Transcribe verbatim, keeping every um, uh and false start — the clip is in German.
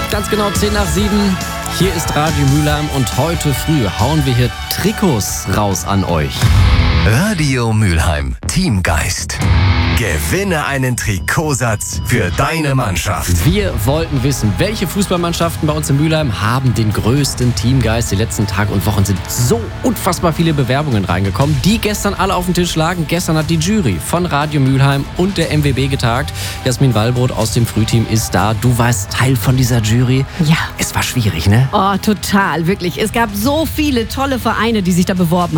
Ganz genau zehn nach sieben. Hier ist Radio Mülheim und heute früh hauen wir hier Trikots raus an euch. Radio Mülheim, Teamgeist. Gewinne einen Trikotsatz für deine Mannschaft. Wir wollten wissen, welche Fußballmannschaften bei uns in Mülheim haben den größten Teamgeist. Die letzten Tage und Wochen sind so unfassbar viele Bewerbungen reingekommen, die gestern alle auf dem Tisch lagen. Gestern hat die Jury von Radio Mülheim und der M W B getagt. Jasmin Wallbrot aus dem Frühteam ist da. Du warst Teil von dieser Jury. Ja. Es war schwierig, ne? Oh, total, wirklich. Es gab so viele tolle Vereine, die sich da beworben haben.